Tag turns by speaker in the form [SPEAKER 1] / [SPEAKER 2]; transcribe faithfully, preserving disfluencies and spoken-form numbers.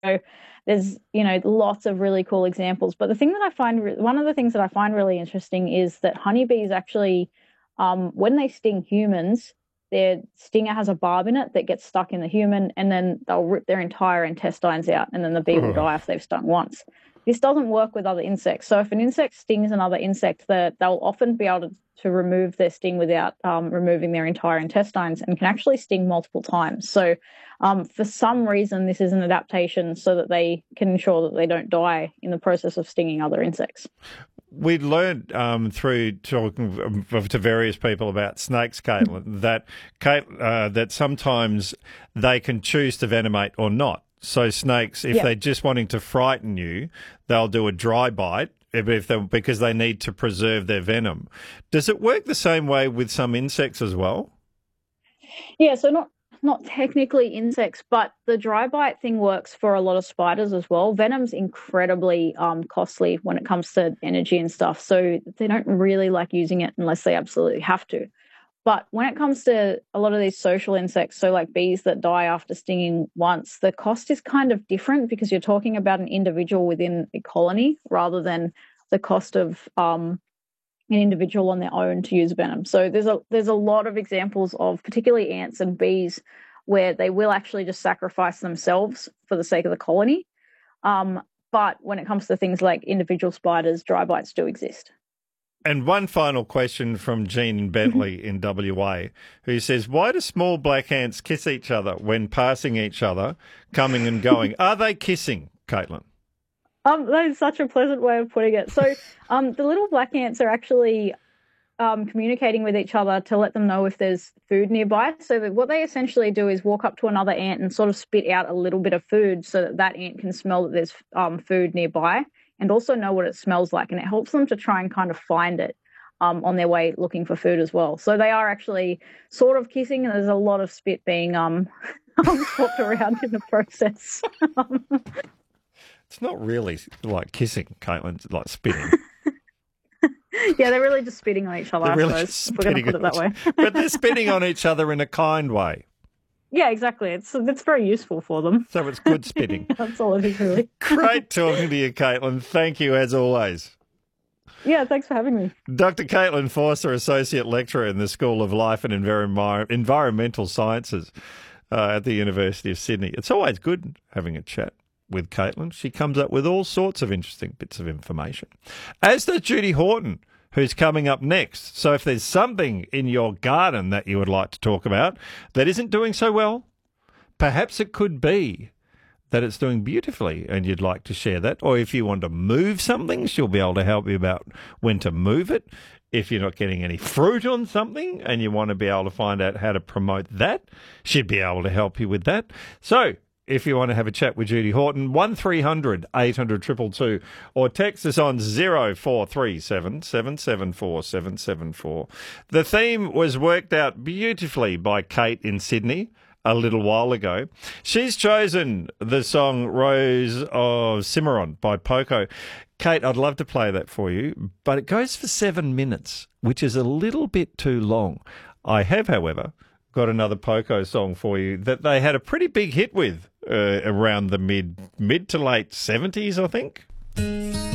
[SPEAKER 1] there's, you know, lots of really cool examples. But the thing that I find, re- one of the things that I find really interesting is that honeybees actually, um, when they sting humans, their stinger has a barb in it that gets stuck in the human, and then they'll rip their entire intestines out, and then the bee will die if they've stung once. This doesn't work with other insects. So if an insect stings another insect, that they'll often be able to, to remove their sting without um, removing their entire intestines, and can actually sting multiple times. So um, for some reason, this is an adaptation so that they can ensure that they don't die in the process of stinging other insects.
[SPEAKER 2] We learned um, through talking to various people about snakes, Caitlin, that Kate, uh, that sometimes they can choose to venomate or not. So snakes, if
[SPEAKER 1] Yep.
[SPEAKER 2] they're just wanting to frighten you, they'll do a dry bite if if they, because they need to preserve their venom. Does it work the same way with some insects as well?
[SPEAKER 1] Yeah, so not not technically insects, but the dry bite thing works for a lot of spiders as well. Venom's incredibly um, costly when it comes to energy and stuff, so they don't really like using it unless they absolutely have to. But when it comes to a lot of these social insects, so like bees that die after stinging once, the cost is kind of different because you're talking about an individual within a colony rather than the cost of um, an individual on their own to use venom. So there's a there's a lot of examples of particularly ants and bees where they will actually just sacrifice themselves for the sake of the colony. Um, but when it comes to things like individual spiders, dry bites do exist.
[SPEAKER 2] And one final question from Jean Bentley in W A, who says, why do small black ants kiss each other when passing each other, coming and going? Are they kissing, Caitlin?
[SPEAKER 1] Um, that is such a pleasant way of putting it. So um, the little black ants are actually um, communicating with each other to let them know if there's food nearby. So that what they essentially do is walk up to another ant and sort of spit out a little bit of food so that that ant can smell that there's um, food nearby, and also know what it smells like. And it helps them to try and kind of find it um, on their way looking for food as well. So they are actually sort of kissing, and there's a lot of spit being um, swapped around in the process.
[SPEAKER 2] It's not really like kissing, Caitlin. It's like spitting.
[SPEAKER 1] Yeah, they're really just spitting on each other,
[SPEAKER 2] They're
[SPEAKER 1] I
[SPEAKER 2] really
[SPEAKER 1] suppose, if we're going to put it that way.
[SPEAKER 2] But they're spitting on each other in a kind way.
[SPEAKER 1] Yeah, exactly. It's it's very useful for them.
[SPEAKER 2] So it's good spitting.
[SPEAKER 1] That's all it is, really.
[SPEAKER 2] Great talking to you, Caitlin. Thank you, as always.
[SPEAKER 1] Yeah, thanks for having me.
[SPEAKER 2] Doctor Caitlin Forster, Associate Lecturer in the School of Life and Envir- Environmental Sciences uh, at the University of Sydney. It's always good having a chat with Caitlin. She comes up with all sorts of interesting bits of information. As does Judy Horton, who's coming up next. So if there's something in your garden that you would like to talk about that isn't doing so well, perhaps it could be that it's doing beautifully and you'd like to share that. Or if you want to move something, she'll be able to help you about when to move it. If you're not getting any fruit on something and you want to be able to find out how to promote that, she'd be able to help you with that. So if you want to have a chat with Judy Horton, one three hundred eight hundred two two two, or text us on zero four three seven seven seven four seven seven four. The theme was worked out beautifully by Kate in Sydney a little while ago. She's chosen the song Rose of Cimarron by Poco. Kate, I'd love to play that for you, but it goes for seven minutes, which is a little bit too long. I have, however, got another Poco song for you that they had a pretty big hit with uh, around the mid mid to late seventies, I think.